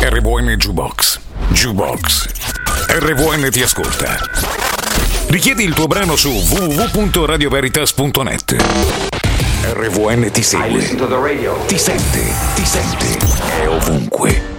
RVN Jukebox. Jukebox. RVN ti ascolta. Richiedi il tuo brano su www.radioveritas.net. RVN ti segue. Ti sente. È ovunque.